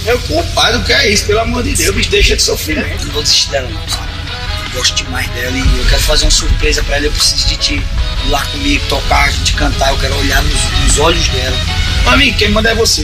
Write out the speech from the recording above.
Meu compadre, o que é isso? Pelo amor de Deus, bicho, deixa de sofrimento. Eu não vou desistir dela não, sabe? Eu gosto demais dela e eu quero fazer uma surpresa pra ela. Eu preciso de ti ir lá comigo, tocar, a gente cantar. Eu quero olhar nos olhos dela. Amigo, quem manda é você.